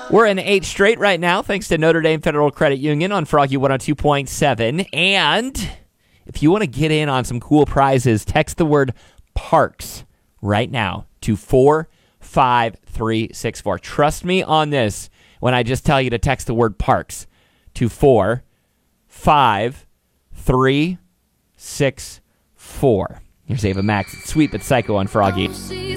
We're in 8 straight right now, thanks to Notre Dame Federal Credit Union on Froggy 102.7. And if you want to get in on some cool prizes, text the word parks right now to 45364. Trust me on this when I just tell you to text the word parks to 45364. Here's Ava Max. It's Sweet But Psycho on Froggy.